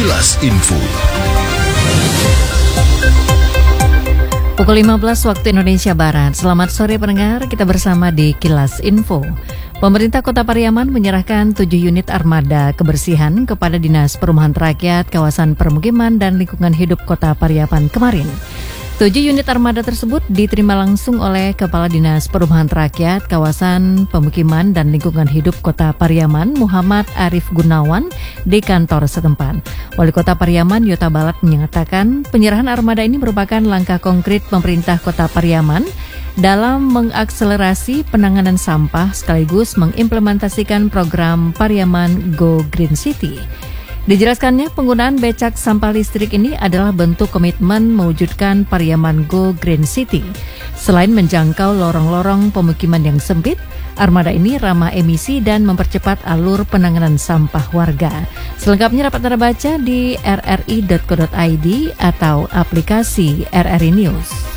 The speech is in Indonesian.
Kilas Info. Pukul 15 waktu Indonesia Barat. Selamat sore pendengar, kita bersama di Kilas Info. Pemerintah Kota Pariaman menyerahkan 7 unit armada kebersihan kepada Dinas Perumahan Rakyat, Kawasan Permukiman dan Lingkungan Hidup Kota Pariaman kemarin. 7 unit armada tersebut diterima langsung oleh Kepala Dinas Perumahan Rakyat, Kawasan Pemukiman dan Lingkungan Hidup Kota Pariaman, Muhammad Arif Gunawan, di kantor setempat. Wali Kota Pariaman, Yota Balat, menyatakan penyerahan armada ini merupakan langkah konkret pemerintah Kota Pariaman dalam mengakselerasi penanganan sampah sekaligus mengimplementasikan program Pariaman Go Green City. Dijelaskannya, penggunaan becak sampah listrik ini adalah bentuk komitmen mewujudkan Pariaman Go Green City. Selain menjangkau lorong-lorong pemukiman yang sempit, armada ini ramah emisi dan mempercepat alur penanganan sampah warga. Selengkapnya dapat Anda baca di rri.co.id atau aplikasi RRI News.